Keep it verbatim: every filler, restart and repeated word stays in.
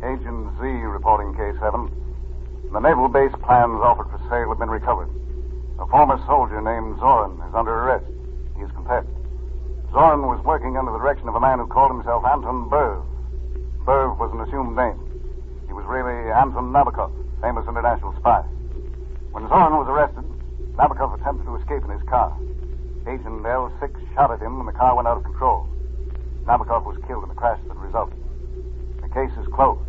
Agent Z reporting K seven. The naval base plans offered for sale have been recovered. A former soldier named Zoran is under arrest. He is confessed. Zoran was working under the direction of a man who called himself Anton Berv. Berv was an assumed name. He was really Anton Nabokov, famous international spy. When Zoran was arrested, Nabokov attempted to escape in his car. Agent L six shot at him when the car went out of control. Nabokov was killed in the crash that resulted. The case is closed.